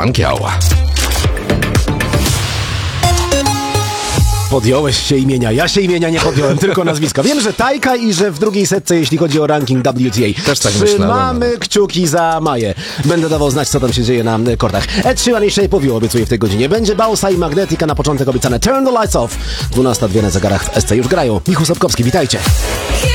Pacquiao. Podjąłeś się imienia. Ja się imienia nie podjąłem, tylko nazwiska. Wiem, że Tajka i że w drugiej setce, jeśli chodzi o ranking WTA. Też tak Trzymamy myślałem. kciuki za Maję. Będę dawał znać, co tam się dzieje na kortach. Ed Sheeran i Shape of You obiecuję w tej godzinie. Będzie Bausa i Magnetyka, na początek obiecane Turn the Lights Off. 12:02 na zegarach w SC już grają. Michał Sapkowski, witajcie.